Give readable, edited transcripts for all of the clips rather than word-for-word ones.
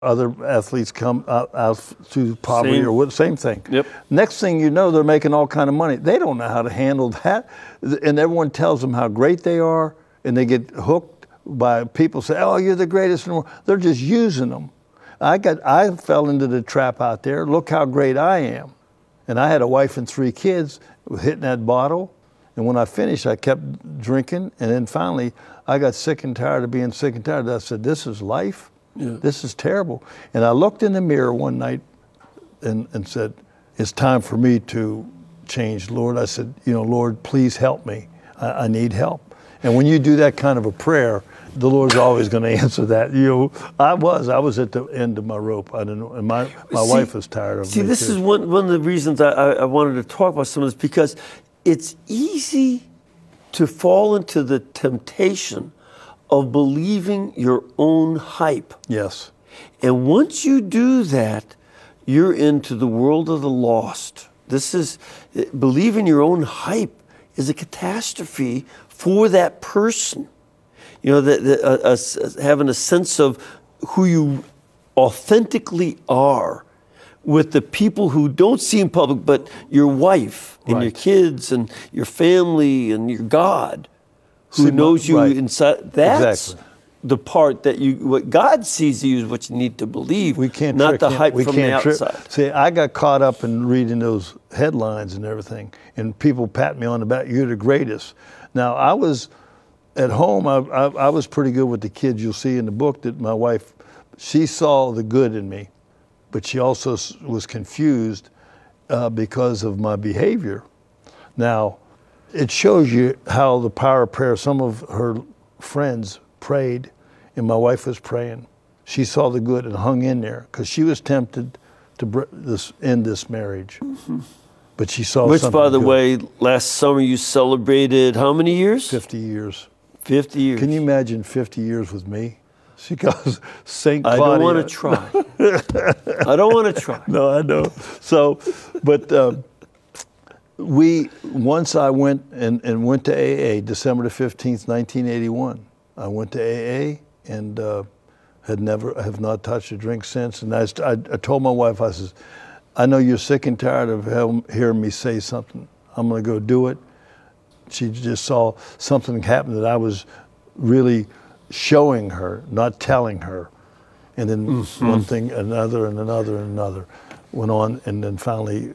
Other athletes come out through poverty or what, same thing. Yep. Next thing you know, they're making all kind of money. They don't know how to handle that, and everyone tells them how great they are, and they get hooked by people say, "Oh, you're the greatest in the world." They're just using them. I fell into the trap out there. Look how great I am, and I had a wife and 3 kids hitting that bottle, and when I finished, I kept drinking, and then finally, I got sick and tired of being sick and tired. I said, "This is life." Yeah. This is terrible. And I looked in the mirror one night and said, it's time for me to change, Lord. I said, Lord, please help me. I need help. And when you do that kind of a prayer, the Lord's always going to answer that. I was at the end of my rope. I didn't know, and my wife was tired of me. See, this is one of the reasons I wanted to talk about some of this, because it's easy to fall into the temptation of believing your own hype. Yes. And once you do that, you're into the world of the lost. Believing your own hype is a catastrophe for that person. Having a sense of who you authentically are with the people who don't see in public, but your wife and your kids and your family and your God, who knows you inside. That's the part that what God sees you is what you need to believe. We can't not the hype from the outside. See, I got caught up in reading those headlines and everything, and people pat me on the back. You're the greatest. Now, I was at home. I was pretty good with the kids. You'll see in the book that my wife, she saw the good in me, but she also was confused because of my behavior. Now, it shows you how the power of prayer. Some of her friends prayed, and my wife was praying. She saw the good and hung in there because she was tempted to end this marriage. Mm-hmm. But she saw something Which, by the good. way, last summer you celebrated how many years? 50 years. 50 years. Can you imagine 50 years with me? She goes, St. I Claudia. don't want to try. I don't want to try. No, I know. So, but once I went and went to AA, December the 15th, 1981. I went to AA and have not touched a drink since. And I told my wife, I says, I know you're sick and tired of hearing me say something. I'm going to go do it. She just saw something happen that I was really showing her, not telling her. And then one thing, another, and another, and another went on. And then finally,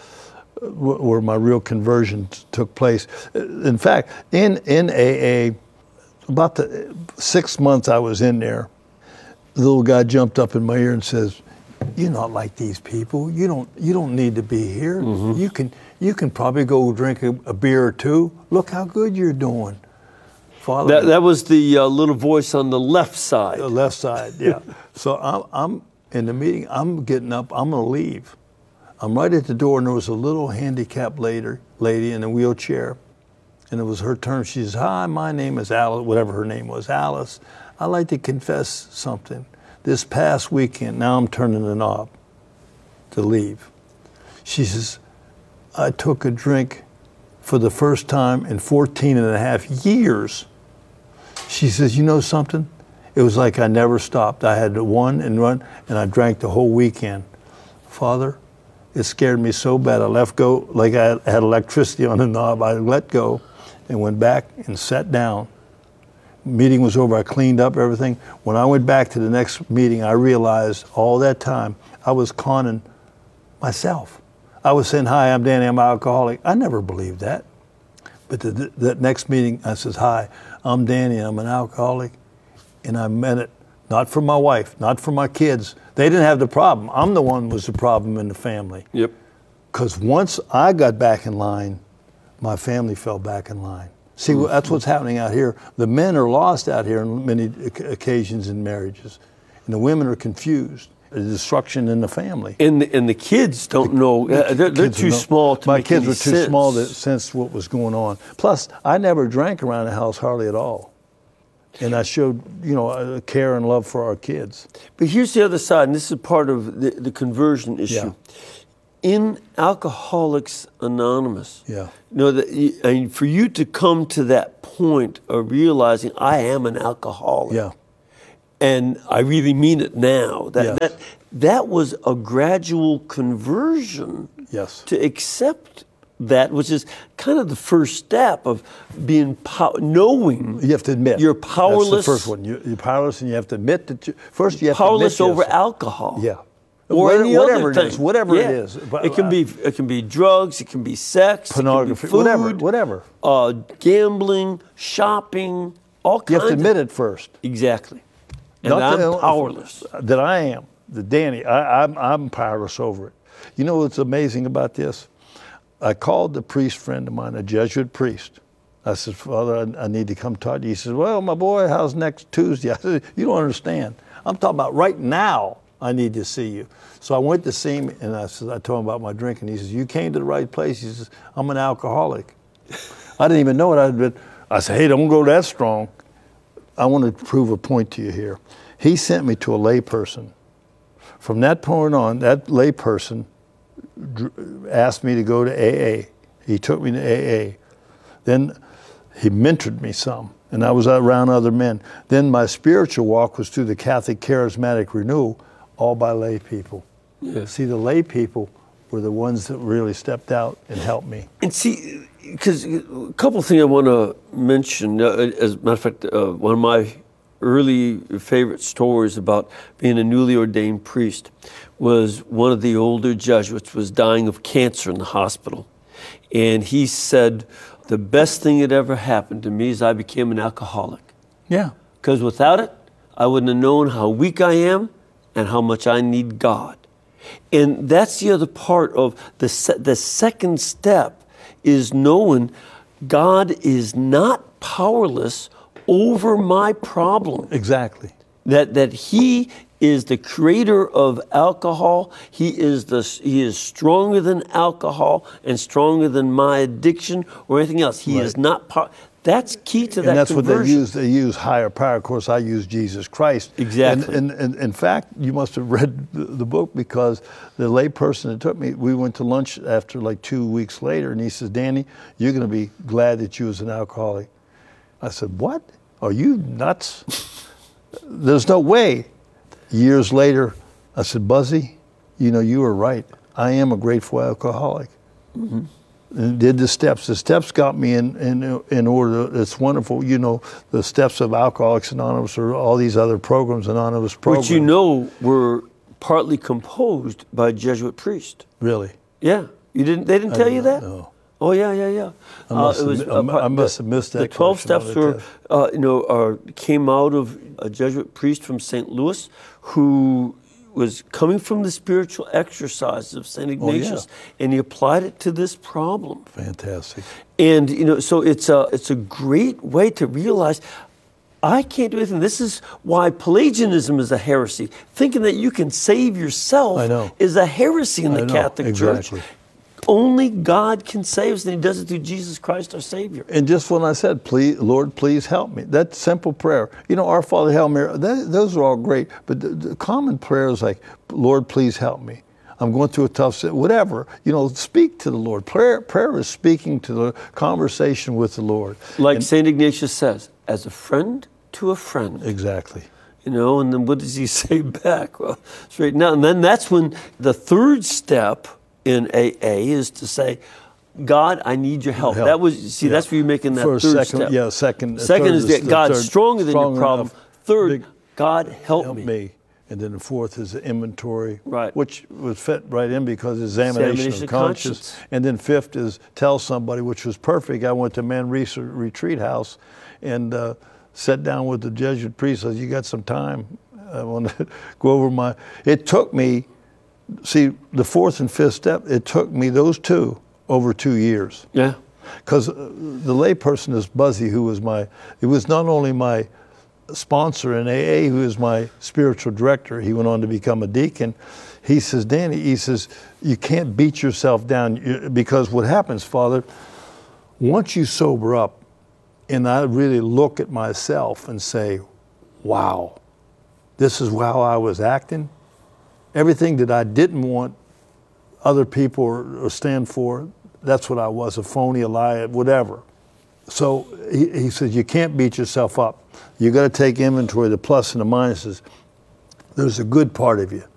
where my real conversion took place. In fact, in AA, about the 6 months I was in there, the little guy jumped up in my ear and says, "You're not like these people. You don't need to be here. Mm-hmm. You can probably go drink a beer or two. Look how good you're doing." Father, that was the little voice on the left side. The left side, yeah. So I'm in the meeting. I'm getting up. I'm going to leave. I'm right at the door, and there was a little handicapped lady in a wheelchair, and it was her turn. She says, "Hi, my name is Alice," whatever her name was, Alice. "I'd like to confess something. This past weekend," now I'm turning the knob to leave. She says, "I took a drink for the first time in 14 and a half years. She says, "You know something? It was like I never stopped. I had to run, and I drank the whole weekend. Father, it scared me so bad. I let go, like I had electricity on the knob. I let go and went back and sat down. Meeting was over. I cleaned up everything. When I went back to the next meeting, I realized all that time I was conning myself. I was saying, 'Hi, I'm Danny, I'm an alcoholic.' I never believed that. But that next meeting, I says, 'Hi, I'm Danny, I'm an alcoholic.' And I meant it, not for my wife, not for my kids. They didn't have the problem. I'm the one who was the problem in the family. Yep. Because once I got back in line, my family fell back in line. See, that's what's happening out here. The men are lost out here on many occasions in marriages, and the women are confused. The destruction in the family. And the kids don't know. They're too small to make any sense. My kids were too small to sense what was going on. Plus, I never drank around the house hardly at all. And I showed, care and love for our kids. But here's the other side, and this is part of the conversion issue. Yeah. In Alcoholics Anonymous, yeah. For you to come to that point of realizing I am an alcoholic, yeah. And I really mean it now. Yes. That was a gradual conversion Yes. to accept that, which is kind of the first step of being knowing You have to admit. you're powerless. That's the first one. You're powerless, and you have to admit that first you have powerless to admit over yourself. alcohol. Yeah. Or any whatever other it is, thing. whatever Yeah. it is. But, It can be drugs, it can be sex, pornography, it can be food, whatever. Gambling, shopping, all You kinds have to admit it first. Exactly. And Not I'm that- powerless. That I am. That Danny, I'm powerless over it. You know what's amazing about this? I called the priest friend of mine, a Jesuit priest. I said, Father, I need to come talk to you. He says, well, my boy, how's next Tuesday? I said, you don't understand. I'm talking about right now, I need to see you. So I went to see him, and I told him about my drinking. He says, you came to the right place. He says, I'm an alcoholic. I didn't even know it. I said, hey, don't go that strong. I want to prove a point to you here. He sent me to a lay person. From that point on, that lay person asked me to go to AA. He took me to AA. Then he mentored me some, and I was around other men. Then my spiritual walk was through the Catholic Charismatic Renewal, all by lay people. Yeah. See, the lay people were the ones that really stepped out and helped me. And see, because a couple of things I want to mention. As a matter of fact, one of my early favorite stories about being a newly ordained priest was one of the older Jesuits was dying of cancer in the hospital. And he said, the best thing that ever happened to me is I became an alcoholic. Yeah. Because without it, I wouldn't have known how weak I am and how much I need God. And that's the other part of the second step is knowing God is not powerless over my problem. Exactly. That He is the creator of alcohol. He is stronger than alcohol and stronger than my addiction or anything else. He is not That's key to that and that's conversion. what they use. They use higher power. Of course, I use Jesus Christ. Exactly. And in fact, you must have read the book, because the lay person that took me, we went to lunch after like 2 weeks later, and he says, Danny, you're going to be glad that you was an alcoholic. I said, what? Are you nuts? There's no way. Years later, I said, Buzzy, you were right. I am a grateful alcoholic. Mm-hmm. And did the steps. The steps got me in order. It's wonderful. The steps of Alcoholics Anonymous or all these other programs, anonymous programs. Which were partly composed by Jesuit priests. Really? Yeah. They didn't tell you that? No. Oh, yeah. I must have missed that. The 12 steps came out of a Jesuit priest from St. Louis who was coming from the spiritual exercises of St. Ignatius, and he applied it to this problem. Fantastic. And so it's a great way to realize I can't do anything. This is why Pelagianism is a heresy. Thinking that you can save yourself is a heresy in the Catholic Church. Only God can save us, and He does it through Jesus Christ, our Savior. And just when I said, "Please, Lord, please help me," that simple prayer, Our Father, Hail Mary, those are all great. But the common prayers like, "Lord, please help me. I'm going through a tough whatever." Speak to the Lord. Prayer is speaking to the conversation with the Lord. Like St. Ignatius says, as a friend to a friend. Exactly. And then what does he say back? Well, straight now, and then that's when the third step in AA is to say, God, I need your help. That's where you're making that third step. Yeah, second. Second is that God's third, stronger than your problem. Enough. Third, God help me. And then the fourth is the inventory, right, which was fit right in because examination of conscience. And then fifth is tell somebody, which was perfect. I went to Manresa Retreat House and sat down with the Jesuit priest. I said, you got some time? I want to go over it took me, see, the fourth and fifth step, it took me those two over 2 years. Yeah. Because the layperson is Buzzy, who was it was not only my sponsor in AA, who is my spiritual director. He went on to become a deacon. He says, Danny, you can't beat yourself down, because what happens, Father, once you sober up and I really look at myself and say, wow, this is how I was acting. Everything that I didn't want other people or stand for, that's what I was, a phony, a liar, whatever. So he says, you can't beat yourself up. You got to take inventory of the plus and the minuses. There's a good part of you.